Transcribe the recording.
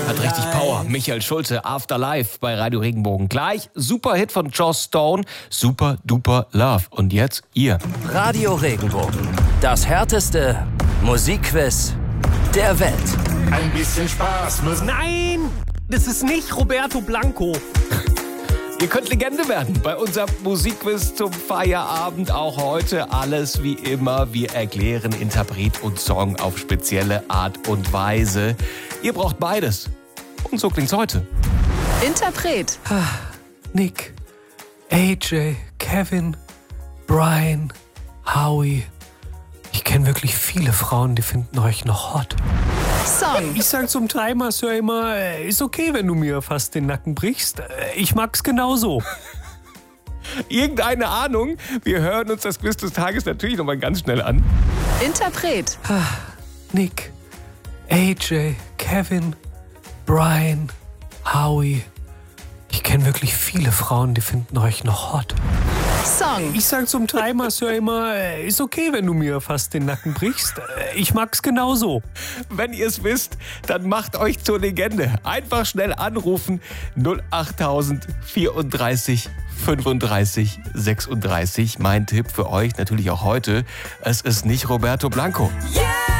Hat richtig Power. Michael Schulte, Afterlife bei Radio Regenbogen. Gleich Superhit von Joss Stone, Super Duper Love. Und jetzt ihr. Radio Regenbogen, das härteste Musikquiz der Welt. Ein bisschen Spaß muss. Nein, das ist nicht Roberto Blanco. Ihr könnt Legende werden bei unserem Musikquiz zum Feierabend. Auch heute alles wie immer. Wir erklären Interpret und Song auf spezielle Art und Weise. Ihr braucht beides. Und so klingt's heute. Interpret. Nick, AJ, Kevin, Brian, Howie. Ich kenne wirklich viele Frauen, die finden euch noch hot. Song. Ich sag zum Timer, Sir, immer, ist okay, wenn du mir fast den Nacken brichst. Ich mag's genauso. Irgendeine Ahnung? Wir hören uns das Quiz des Tages natürlich nochmal ganz schnell an. Interpret. Nick, AJ, Kevin, Brian, Howie. Ich kenne wirklich viele Frauen, die finden euch noch hot. Song. Ich sag zum Timer, Sir, immer, ist okay, wenn du mir fast den Nacken brichst. Ich mag's genauso. Wenn ihr es wisst, dann macht euch zur Legende. Einfach schnell anrufen 08000 34 35 36. Mein Tipp für euch natürlich auch heute, es ist nicht Roberto Blanco. Yeah!